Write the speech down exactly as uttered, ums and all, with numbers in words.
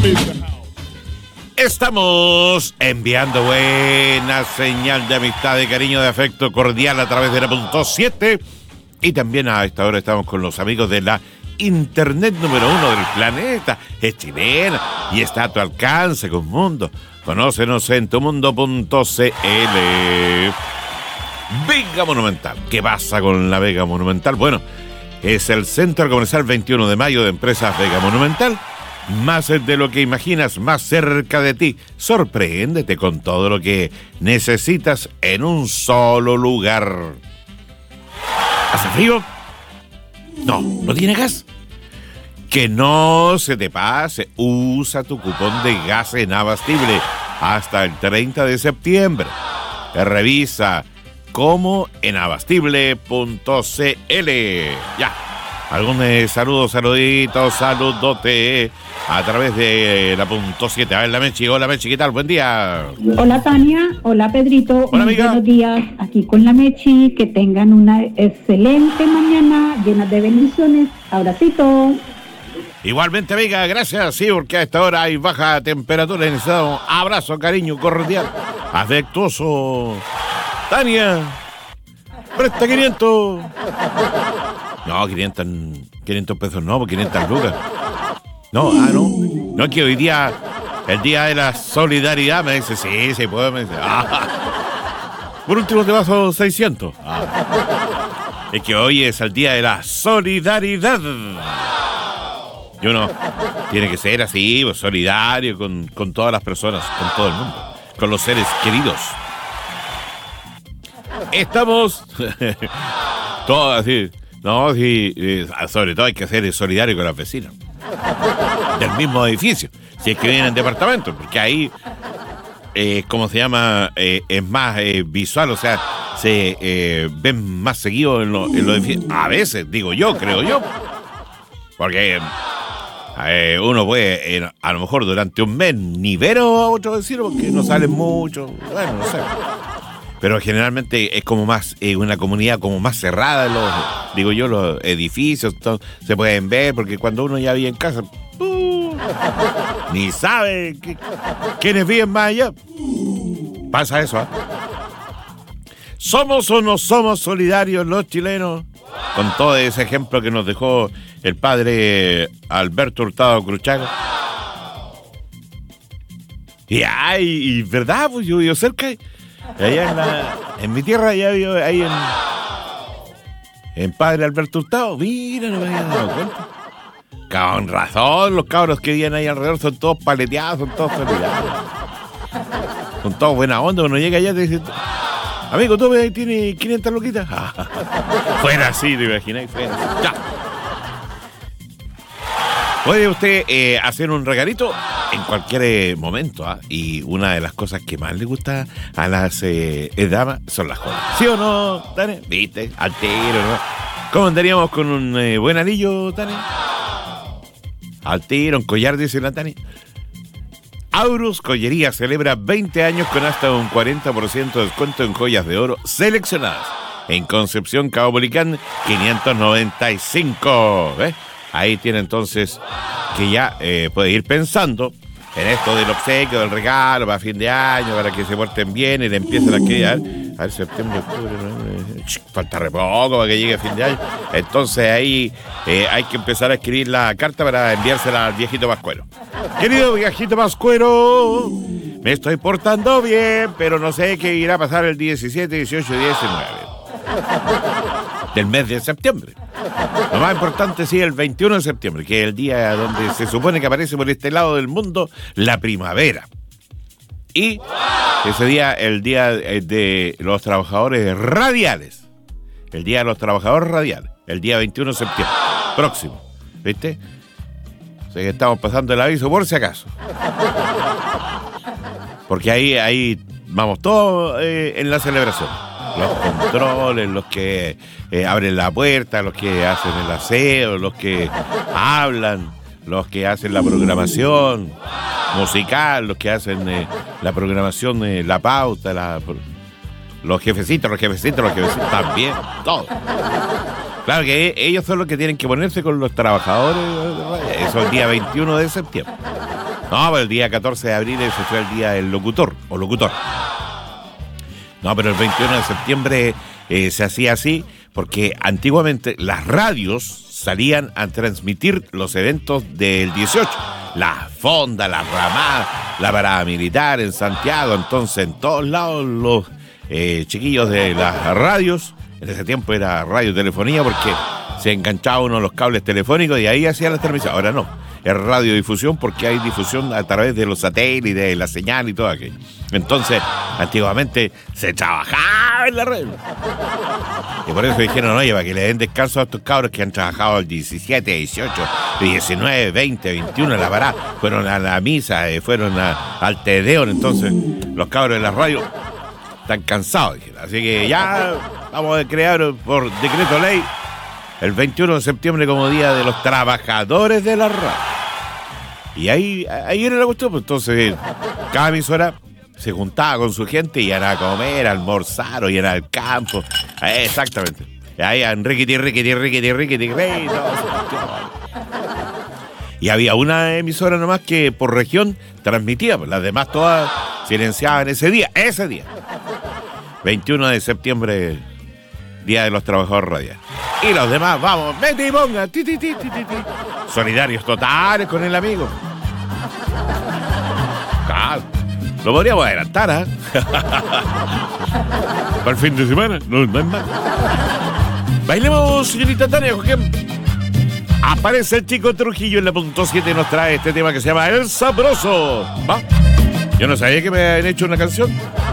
Estamos enviando buena señal de amistad, de cariño, de afecto cordial a través de la punto siete. Y también a esta hora estamos con los amigos de la internet número uno del planeta. Es chilena y está a tu alcance con Mundo. Conócenos en tumundo punto cl. Vega Monumental. ¿Qué pasa con la Vega Monumental? Bueno, es el Centro Comercial veintiuno de mayo de Empresas Vega Monumental. Más de lo que imaginas, más cerca de ti. Sorpréndete con todo lo que necesitas en un solo lugar. ¿Hace frío? No, ¿no tiene gas? Que no se te pase. Usa tu cupón de gas en Abastible hasta el treinta de septiembre. Revisa cómo en abastible punto cl. Ya. Algún eh, saludo, saludito, saludote a través de la punto siete. A ver, la Mechi. Hola, Mechi, ¿qué tal? Buen día. Hola, Tania. Hola, Pedrito. Hola, amiga. Buenos días. Aquí con la Mechi. Que tengan una excelente mañana llena de bendiciones. Abracito. Igualmente, amiga, gracias. Sí, porque a esta hora hay baja temperatura y necesitamos abrazo, cariño, cordial, afectuoso. Tania, presta quinientos. No, quinientos, quinientos pesos no, quinientas lucas. No, ah, no. No, es que hoy día, el día de la solidaridad, me dice, sí, sí puedo, me dice, ah. Por último te paso seiscientos. Ah. Es que hoy es el día de la solidaridad. Y uno tiene que ser así, pues, solidario con, con todas las personas, con todo el mundo, con los seres queridos. Estamos todos así. No, sí, eh, sobre todo hay que ser solidario con los vecinos del mismo edificio, si es que vienen en departamento, porque ahí, eh, ¿cómo se llama? Eh, es más eh, visual, o sea, se eh, ven más seguido en, lo, en los edificios. A veces, digo yo, creo yo, porque eh, uno puede, eh, a lo mejor durante un mes, ni ver a otro vecino, porque no salen mucho, bueno, no sé. Pero generalmente es como más, eh, una comunidad como más cerrada, los, digo yo, los edificios, todo, se pueden ver, porque cuando uno ya vive en casa, uh, ni sabe que, quiénes viven más allá. Pasa eso, ¿eh? ¿Somos o no somos solidarios los chilenos? Con todo ese ejemplo que nos dejó el padre Alberto Hurtado Cruchaga. Y ay, y verdad, pues yo vivo cerca. Allá en, la, en mi tierra, allá vivo, ahí en, en Padre Alberto Hurtado. Mira, no me había dado cuenta. Con razón, los cabros que viven ahí alrededor son todos paleteados, son todos solidarios. Son todos buena onda. Uno llega allá y te dice, amigo, ¿tú ves ahí tiene quinientas loquitas? Fuera así, te imagináis, fuera así. Ya. Puede usted eh, hacer un regalito en cualquier eh, momento, ¿eh? Y una de las cosas que más le gusta a las eh, damas son las joyas. ¿Sí o no, Tania? ¿Viste? Al tiro, ¿no? ¿Cómo andaríamos con un eh, buen anillo, Tania? Al tiro, un collar, dice la Tania. Aurus Joyería celebra veinte años con hasta un cuarenta por ciento de descuento en joyas de oro seleccionadas. En Concepción, Caupolicán, quinientos noventa y cinco. ¿Ves? Ahí tiene entonces que ya eh, puede ir pensando en esto del obsequio, del regalo, para fin de año, para que se porten bien y le empiecen a quedar. A ver, septiembre, octubre, noviembre, falta re poco para que llegue fin de año. Entonces ahí eh, hay que empezar a escribir la carta para enviársela al viejito Pascuero. Querido viejito Pascuero, me estoy portando bien, pero no sé qué irá a pasar el diecisiete, dieciocho y diecinueve del mes de septiembre. Lo más importante, sí, el veintiuno de septiembre, que es el día donde se supone que aparece por este lado del mundo la primavera. Y ese día, el día de los trabajadores radiales. El día de los trabajadores radiales. El día veintiuno de septiembre. Próximo. ¿Viste? O sea que estamos pasando el aviso por si acaso. Porque ahí, ahí vamos todos eh, en la celebración. Los controles, los que eh, abren la puerta, los que hacen el aseo, los que hablan, los que hacen la programación musical, los que hacen eh, la programación, eh, la pauta, la, los jefecitos, los jefecitos, los jefecitos, también, todo. Claro que ellos son los que tienen que ponerse con los trabajadores, eso el día veintiuno de septiembre. No, pero el día catorce de abril ese fue el día del locutor, o locutor. No, pero el veintiuno de septiembre eh, se hacía así porque antiguamente las radios salían a transmitir los eventos del dieciocho. La fonda, la ramada, la parada militar en Santiago. Entonces, en todos lados los eh, chiquillos de las radios, en ese tiempo era radiotelefonía porque se enganchaba uno a los cables telefónicos y ahí hacía la transmisión. Ahora no, es radiodifusión porque hay difusión a través de los satélites, la señal y todo aquello. Entonces, antiguamente se trabajaba en la red. Y por eso dijeron, oye, para que le den descanso a estos cabros que han trabajado el diecisiete, dieciocho, diecinueve, veinte, veintiuno, la parada, fueron a la misa, eh, fueron a, al Tedeón. Entonces, los cabros de la radio están cansados, dijeron. Así que ya vamos a crear por decreto ley el veintiuno de septiembre como Día de los Trabajadores de la Radio. Y ahí, ahí era la cuestión, pues entonces cada emisora se juntaba con su gente y iban a comer, a almorzar o iban al campo. Eh, exactamente. Y ahí en riquiti, riquiti, riquiti, riquiti, riquiti, y había una emisora nomás que por región transmitía, pues las demás todas silenciaban ese día, ese día. veintiuno de septiembre, Día de los Trabajadores Radiales. Y los demás, vamos, mete y ponga, ti, ti, ti, ti, ti. Solidarios totales con el amigo. Claro, lo podríamos adelantar, ¿eh? Para el fin de semana, no, no es mal. Bailemos, señorita Tania, Joaquín. Aparece el Chico Trujillo en la punto siete y nos trae este tema que se llama El Sabroso. ¿Va? Yo no sabía que me habían hecho una canción.